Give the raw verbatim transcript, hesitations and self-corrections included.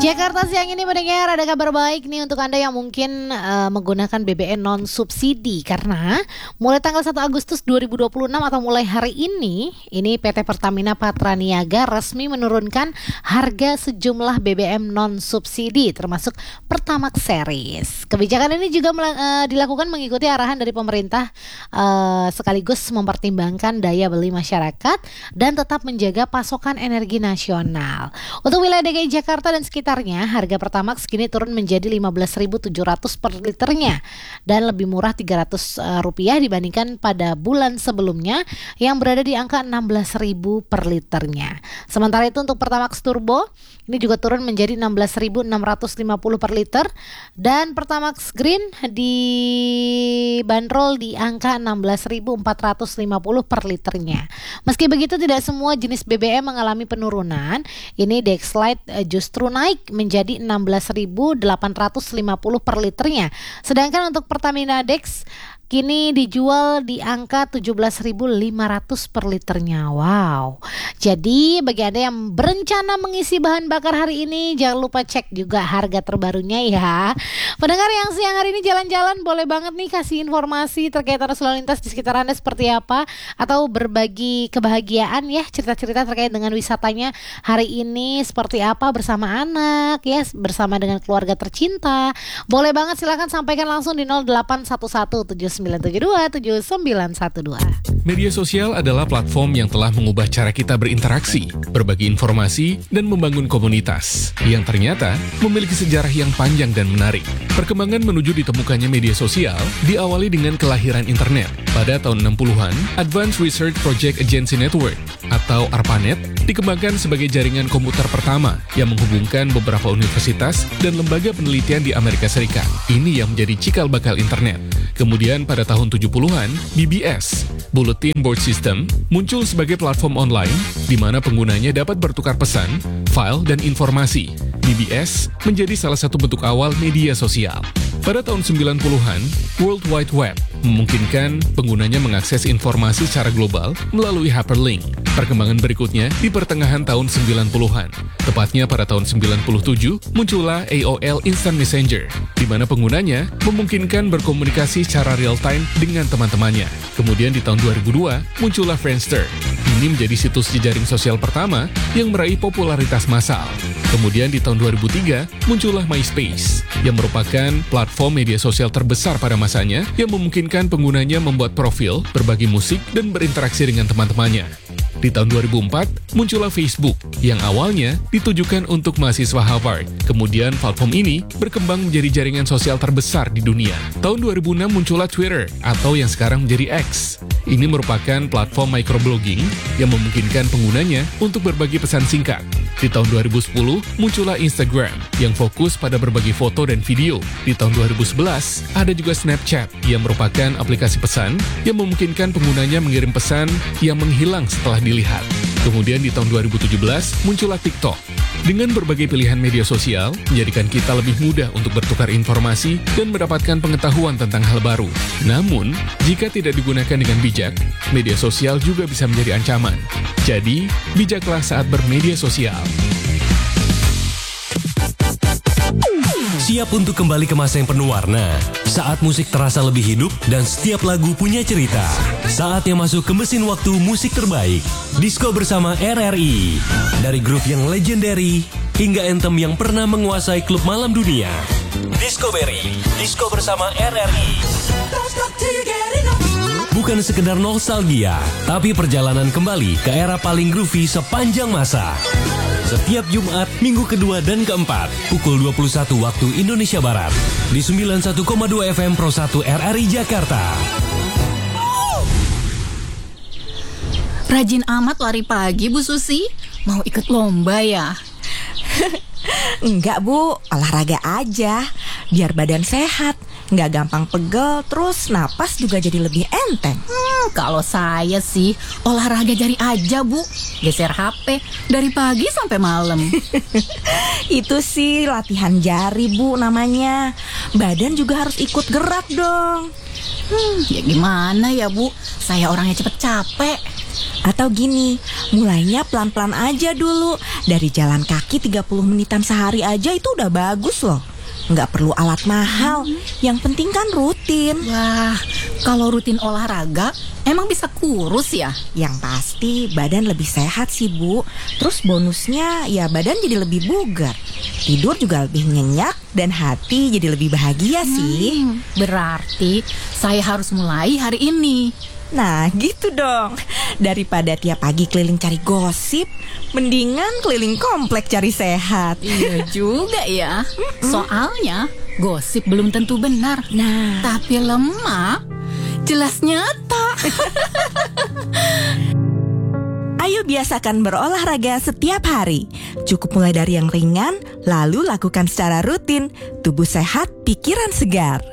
Jakarta siang ini mendengar ada kabar baik nih untuk Anda yang mungkin uh, menggunakan B B M non subsidi, karena mulai tanggal satu Agustus dua ribu dua puluh enam atau mulai hari ini ini P T Pertamina Patraniaga resmi menurunkan harga sejumlah B B M non subsidi termasuk Pertamax series. Kebijakan ini juga uh, dilakukan mengikuti arahan dari pemerintah uh, sekaligus mempertimbangkan daya beli masyarakat dan tetap menjaga pasokan energi nasional. Untuk wilayah D K I Jakarta dan sekitar harga Pertamax kini turun menjadi lima belas ribu tujuh ratus per liternya dan lebih murah tiga ratus rupiah dibandingkan pada bulan sebelumnya yang berada di angka enam belas ribu per liternya. Sementara itu untuk Pertamax Turbo ini juga turun menjadi enam belas ribu enam ratus lima puluh per liter dan Pertamax Green dibanderol di angka enam belas ribu empat ratus lima puluh per liternya. Meski begitu tidak semua jenis B B M mengalami penurunan. Ini Dexlite justru naik menjadi enam belas ribu delapan ratus lima puluh per liternya. Sedangkan untuk Pertamina Dex kini dijual di angka tujuh belas ribu lima ratus per liternya. Wow. Jadi bagi Anda yang berencana mengisi bahan bakar hari ini, jangan lupa cek juga harga terbarunya ya. Pendengar yang siang hari ini jalan-jalan, boleh banget nih kasih informasi terkait arus lalu lintas di sekitar Anda seperti apa, atau berbagi kebahagiaan ya, cerita-cerita terkait dengan wisatanya hari ini seperti apa bersama anak ya, bersama dengan keluarga tercinta. Boleh banget, silakan sampaikan langsung di nol delapan satu satu tujuh sembilan tujuh dua tujuh sembilan satu dua. Media sosial adalah platform yang telah mengubah cara kita berinteraksi, berbagi informasi, dan membangun komunitas yang ternyata memiliki sejarah yang panjang dan menarik. Perkembangan menuju ditemukannya media sosial diawali dengan kelahiran internet. Pada tahun enam puluhan, Advanced Research Project Agency Network atau ARPANET dikembangkan sebagai jaringan komputer pertama yang menghubungkan beberapa universitas dan lembaga penelitian di Amerika Serikat. Ini yang menjadi cikal bakal internet. Kemudian pada tahun tujuh puluhan, B B S, Bulletin Board System, muncul sebagai platform online di mana penggunanya dapat bertukar pesan, file, dan informasi. B B S menjadi salah satu bentuk awal media sosial. Pada tahun sembilan puluhan, World Wide Web memungkinkan penggunanya mengakses informasi secara global melalui hyperlink. Perkembangan berikutnya di pertengahan tahun sembilan puluhan. Tepatnya pada tahun sembilan puluh tujuh, muncullah A O L Instant Messenger, di mana penggunanya memungkinkan berkomunikasi secara real-time dengan teman-temannya. Kemudian di tahun dua ribu dua, muncullah Friendster. Ini menjadi situs jejaring sosial pertama yang meraih popularitas massal. Kemudian di tahun dua ribu tiga, muncullah MySpace, yang merupakan platform media sosial terbesar pada masanya yang memungkinkan penggunanya membuat profil, berbagi musik, dan berinteraksi dengan teman-temannya. Di tahun dua ribu empat, muncullah Facebook, yang awalnya ditujukan untuk mahasiswa Harvard. Kemudian platform ini berkembang menjadi jaringan sosial terbesar di dunia. Tahun dua ribu enam muncullah Twitter, atau yang sekarang menjadi X. Ini merupakan platform microblogging yang memungkinkan penggunanya untuk berbagi pesan singkat. Di tahun dua ribu sepuluh, muncullah Instagram, yang fokus pada berbagi foto dan video. Di tahun dua ribu sebelas, ada juga Snapchat, yang merupakan aplikasi pesan yang memungkinkan penggunanya mengirim pesan yang menghilang setelah dilihat. Kemudian di tahun dua ribu tujuh belas, muncullah TikTok. Dengan berbagai pilihan media sosial, menjadikan kita lebih mudah untuk bertukar informasi dan mendapatkan pengetahuan tentang hal baru. Namun, jika tidak digunakan dengan bijak, media sosial juga bisa menjadi ancaman. Jadi, bijaklah saat bermedia sosial. Siap untuk kembali ke masa yang penuh warna. Saat musik terasa lebih hidup dan setiap lagu punya cerita. Saatnya masuk ke mesin waktu musik terbaik. Disko bersama R R I. Dari grup yang legendary hingga anthem yang pernah menguasai klub malam dunia. Discovery. Disko bersama R R I. Bukan sekedar nostalgia, tapi perjalanan kembali ke era paling groovy sepanjang masa. Setiap Jumat, minggu kedua dan keempat, pukul dua puluh satu waktu Indonesia Barat, di sembilan puluh satu koma dua F M Pro satu R R I Jakarta. Rajin amat lari pagi, Bu Susi. Mau ikut lomba ya? Enggak, Bu. Olahraga aja. Biar badan sehat. Nggak gampang pegel, terus napas juga jadi lebih enteng. Hmm, kalau saya sih olahraga jari aja, Bu. Geser H P dari pagi sampai malam. Itu sih latihan jari, Bu, namanya. Badan juga harus ikut gerak dong. Hmm, ya gimana ya, Bu? Saya orangnya cepet capek. Atau gini, mulainya pelan-pelan aja dulu. Dari jalan kaki tiga puluh menitan sehari aja itu udah bagus loh. Nggak perlu alat mahal, yang penting kan rutin. Wah, kalau rutin olahraga emang bisa kurus ya? Yang pasti badan lebih sehat sih Bu. Terus bonusnya ya badan jadi lebih bugar, tidur juga lebih nyenyak, dan hati jadi lebih bahagia sih. Hmm, berarti saya harus mulai hari ini. Nah gitu dong. Daripada tiap pagi keliling cari gosip, mendingan keliling komplek cari sehat. Iya juga ya. Soalnya gosip belum tentu benar. Nah, Tapi lemak jelas nyata. ayo biasakan berolahraga setiap hari. Cukup mulai dari yang ringan, lalu lakukan secara rutin. Tubuh sehat, pikiran segar.